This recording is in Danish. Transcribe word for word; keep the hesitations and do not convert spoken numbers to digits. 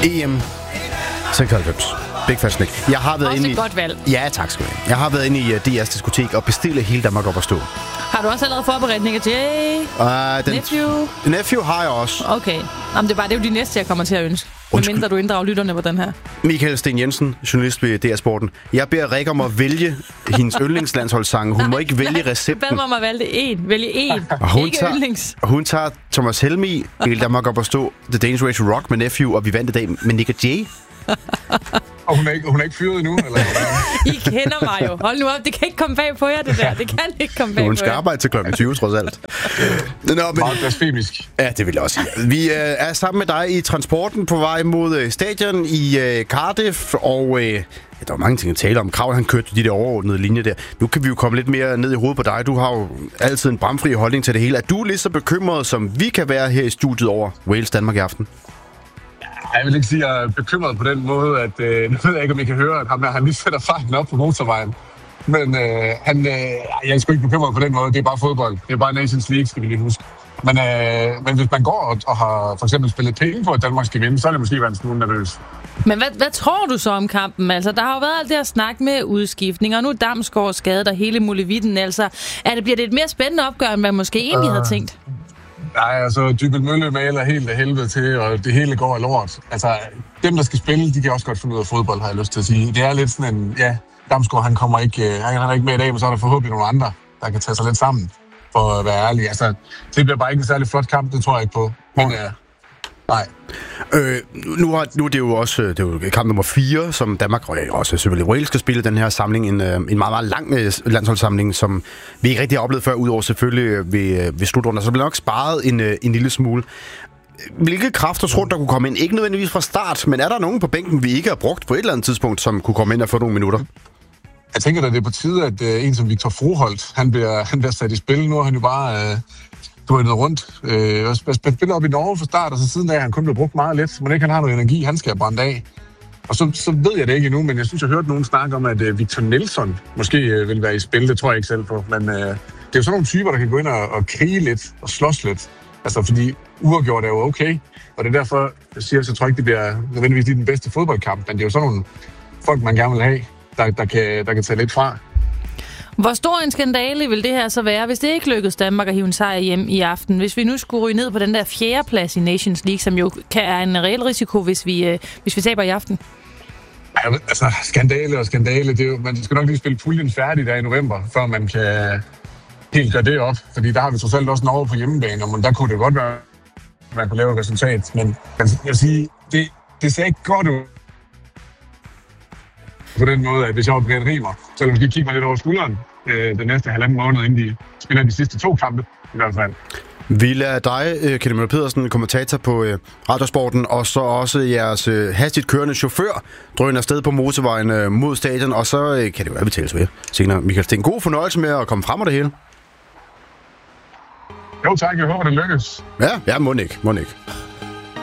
E M seksoghalvfems. Big Fat Snick. Jeg har været også inde et i... godt valg. Ja, tak skal du have. Jeg har været inde i uh, D R's diskotek og bestillet hele Danmark op at stå. Har du også allerede forberedt Nick og Jay? Uh, den Nephew? Nephew har jeg også. Okay. Jamen, det er bare det er jo de næste, jeg kommer til at ønske. Medmindre du inddrager lytterne på den her. Michael Sten Jensen, journalist ved D R Sporten. Jeg beder Rikke om at vælge hendes yndlingslandsholdssange. Hun må ikke vælge recepten. Bad mig om at vælge en. Vælge en. Hun ikke tager, yndlings. Hun tager Thomas Helmig, hele Danmark op at stå, The Danish Way to Rock med Nephew, og vi vandt i dag med Nick og Jay. Og hun er ikke, hun er ikke fyret endnu, eller? I kender mig jo. Hold nu op, det kan ikke komme bag på jer, det der. Det kan ikke komme bag på jer. Hun skal arbejde til klokken tyve, trods alt. Nå, men... Meget blasfemisk. Ja, det vil jeg også sige. Vi øh, er sammen med dig i transporten på vej mod øh, stadion i øh, Cardiff, og øh, ja, der var mange ting at tale om. Krav, han kørte de der overordnede linjer der. Nu kan vi jo komme lidt mere ned i hovedet på dig. Du har jo altid en bramfri holdning til det hele. Er du lige så bekymret, som vi kan være her i studiet over Wales Danmark i aften? Jeg vil ikke sige, at jeg er bekymret på den måde, at øh, nu ved jeg ikke, om I kan høre, at ham der, han lige sætter farten op på motorvejen. Men øh, han, øh, jeg er sgu ikke bekymret på den måde. Det er bare fodbold. Det er bare Nations League, skal vi lige huske. Men, øh, men hvis man går og, og har for eksempel spillet penge på, at Danmark skal vinde, så er det måske været en smule nervøs. Men hvad, hvad tror du så om kampen? Altså, der har jo været alt det her snak med udskiftning, og nu er Damsgaard skadet og hele muligheden. Altså, er det, bliver det et mere spændende opgør, end man måske egentlig øh. havde tænkt? Nej, altså, Dybel Mølle maler helt af helvede til, og det hele går af lort. Altså, dem, der skal spille, de kan også godt finde ud af fodbold, har jeg lyst til at sige. Det er lidt sådan en, ja, Damsgaard, han kommer ikke, han er ikke med i dag, men så er der forhåbentlig nogle andre, der kan tage sig lidt sammen, for at være ærlig. Altså, det bliver bare ikke en særlig flot kamp, det tror jeg ikke på. Men, ja, nej. Øh, nu, har, nu er det jo også det er jo kamp nummer fire, som Danmark og også selvfølgelig Wales skal spille den her samling. En, en meget, meget lang landsholdssamling, som vi ikke rigtig har oplevet før, udover selvfølgelig ved, ved slutrunden. Så bliver nok sparet en, en lille smule. Hvilke kræfter tror du, der kunne komme ind? Ikke nødvendigvis fra start, men er der nogen på bænken, vi ikke har brugt på et eller andet tidspunkt, som kunne komme ind og få nogle minutter? Jeg tænker, at det er på tide, at uh, en som Victor Froholt, han bliver, han bliver sat i spil. Nu har han jo bare... Uh drønet rundt. Øh, og spiller op i Norge fra start, og så siden af han kun blev brugt meget lidt. Men ikke han har noget energi, han skal brænde af. Og så, så ved jeg det ikke endnu, men jeg synes, jeg har hørt nogen snakke om, at øh, Victor Nelson måske øh, vil være i spil. Det tror jeg ikke selv på. Men øh, det er jo sådan nogle typer, der kan gå ind og, og krige lidt og slås lidt. Altså, fordi uafgjort er jo okay. Og det er derfor, jeg siger, så tror jeg ikke, det bliver nødvendigvis den bedste fodboldkamp. Men det er jo sådan nogle folk, man gerne vil have, der, der, kan, der kan tage lidt fra. Hvor stor en skandale vil det her så være, hvis det ikke lykkedes Danmark at hive en sejr hjem i aften? Hvis vi nu skulle ryge ned på den der fjerde plads i Nations League, som jo kan er en reel risiko, hvis vi, øh, hvis vi taber i aften? Ja, altså, skandale og skandale, det er jo, man skal nok lige spille puljen færdig der i november, før man kan helt gøre det op. Fordi der har vi trods alt også Norge på hjemmebane, og der kunne det godt være, at man kunne lave et resultat. Men jeg vil sige, det, det ser ikke godt ud. På den måde, at hvis jeg var Brian Rimer, så ville vi kigge mig lidt over skulderen øh, den næste halvanden måned, inden de spiller de sidste to kampe, i hvert fald. Vi lader dig, Kenneth Møller Pedersen, kommentator på øh, Radiosporten, og så også jeres øh, hastigt kørende chauffør, drøner afsted på motorvejen øh, mod stadion, og så øh, kan det jo være, vi tales ved senere. Michael Sten, god fornøjelse med at komme frem og det hele. Jo tak, jeg håber, det lykkes. Ja, ja, må ikke, må ikke.